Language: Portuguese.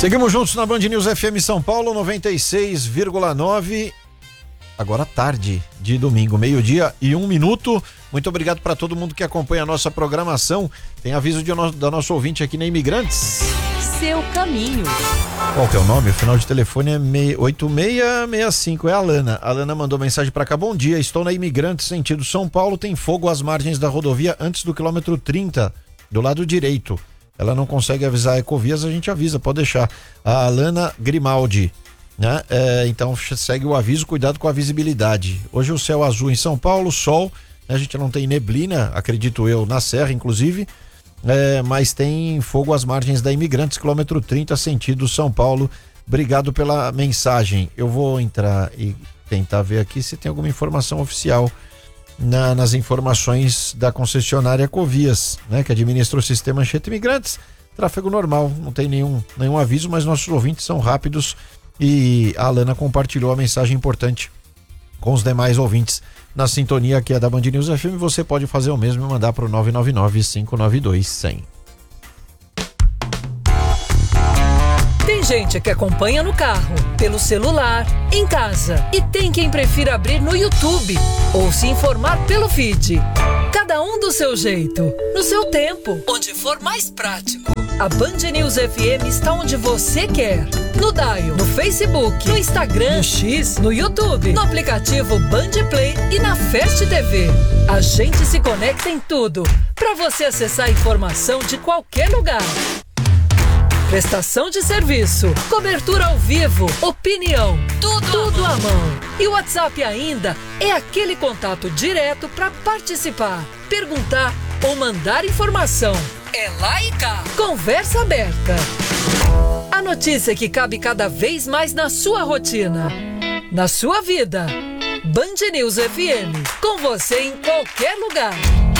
Seguimos juntos na Band News FM São Paulo 96,9. Agora tarde de domingo, 12:01. Muito obrigado para todo mundo que acompanha a nossa programação. Tem aviso da nossa ouvinte aqui na Imigrantes. Seu caminho. Qual que é o nome? O final de telefone é 8665. É a Alana. A Alana mandou mensagem para cá. Bom dia, estou na Imigrantes, sentido São Paulo. Tem fogo às margens da rodovia antes do quilômetro 30, do lado direito. Ela não consegue avisar a Ecovias, a gente avisa, pode deixar. A Alana Grimaldi, né? Então segue o aviso, cuidado com a visibilidade. Hoje o céu azul em São Paulo, sol, né? A gente não tem neblina, acredito eu, na serra inclusive, mas tem fogo às margens da Imigrantes, quilômetro 30, sentido São Paulo. Obrigado pela mensagem. Eu vou entrar e tentar ver aqui se tem alguma informação oficial nas informações da concessionária Ecovias, né, que administra o sistema Anchieta Imigrantes. Tráfego normal, não tem nenhum aviso, mas nossos ouvintes são rápidos e a Alana compartilhou a mensagem importante com os demais ouvintes na sintonia que é da Band News FM. Você pode fazer o mesmo e mandar para o 999-592-100. Tem gente que acompanha no carro, pelo celular, em casa. E tem quem prefira abrir no YouTube ou se informar pelo feed. Cada um do seu jeito, no seu tempo, onde for mais prático. A Band News FM está onde você quer. No Dial, no Facebook, no Instagram, no X, no YouTube, no aplicativo Band Play e na Fast TV. A gente se conecta em tudo, para você acessar a informação de qualquer lugar. Prestação de serviço, cobertura ao vivo, opinião, tudo à mão. E o WhatsApp ainda é aquele contato direto para participar, perguntar ou mandar informação. É lá e cá. Conversa aberta. A notícia que cabe cada vez mais na sua rotina, na sua vida. Band News FM, com você em qualquer lugar.